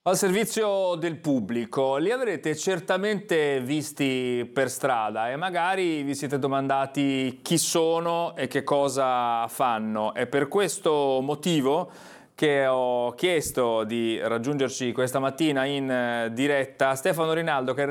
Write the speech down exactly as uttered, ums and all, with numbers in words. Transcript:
Al servizio del pubblico, li avrete certamente visti per strada e magari vi siete domandati chi sono e che cosa fanno. È per questo motivo che ho chiesto di raggiungerci questa mattina in eh, diretta Stefano Rinaldo, che è